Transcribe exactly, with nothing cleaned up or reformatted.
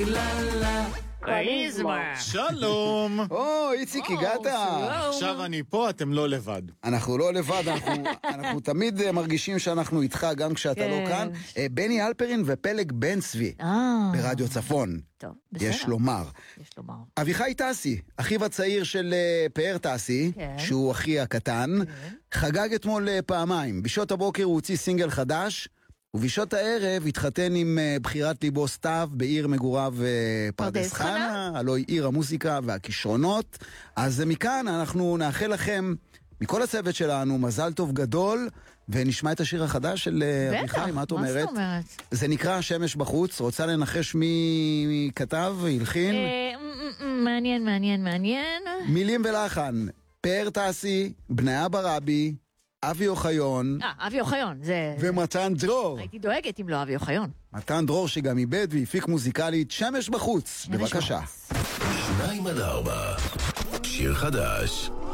איללה. שלום. או, איציק, הגעת. עכשיו אני פה, אתם לא לבד. אנחנו לא לבד, אנחנו, אנחנו תמיד uh, מרגישים שאנחנו איתך גם כשאתה כן. לא כאן. Uh, בני אלפרין ופלג בן צבי, אה. ברדיו צפון. טוב, בסדר. יש לומר. יש לומר. אביחי טסי, אחיו הצעיר של uh, פאר טסי, כן. שהוא אחי הקטן, חגג אתמול uh, פעמיים. בשעות הבוקר הוא הוציא סינגל חדש, ובשעות הערב התחתן עם uh, בחירת ליבו סתיו בעיר מגוריו uh, פרדס חנה, הלוא היא עיר המוזיקה והכישרונות. אז uh, מכאן אנחנו נאחל לכם, מכל הצוות שלנו, מזל טוב גדול, ונשמע את השיר החדש של uh, אביחי, מה את אומרת? מה זאת אומרת? זה נקרא שמש בחוץ, רוצה לנחש מי כתב, הלחין? אה, מעניין, מעניין, מעניין. מילים ולחן, פאר טסי, בניה ברבי, אבי אוחיון, אה, אבי אוחיון, זה... ומתן דרור. הייתי דואגת אם לא אבי אוחיון. מתן דרור שגם איבד והפיק מוזיקלית שמש בחוץ. שמש בבקשה. בחוץ. שניים עד ארבע, שיר חדש.